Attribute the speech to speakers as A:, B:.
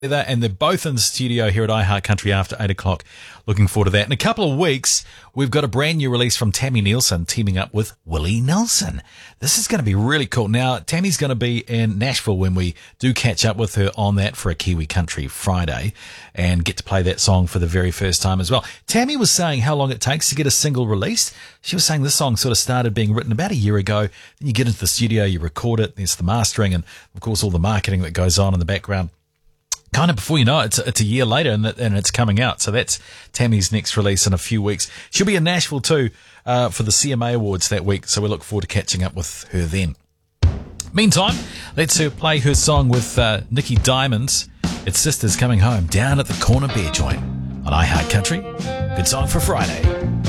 A: And they're both in the studio here at iHeart Country after 8 o'clock. Looking forward to that. In a couple of weeks, we've got a brand new release from Tammy Nielsen teaming up with Willie Nelson. This is going to be really cool. Now, Tammy's going to be in Nashville when we do catch up with her on that for a Kiwi Country Friday and get to play that song for the very first time as well. Tammy was saying how long it takes to get a single released. She was saying this song sort of started being written about a year ago. Then you get into the studio, you record it, there's the mastering and, of course, all the marketing that goes on in the background. Kind of before you know it, it's a year later and it's coming out. So that's Tammy's next release in a few weeks. She'll be in Nashville too for the CMA Awards that week. So we look forward to catching up with her then. Meantime, let's play her song with Nikki Diamonds. It's Sisters Coming Home down at the Corner Beer Joint on iHeart Country. Good song for Friday.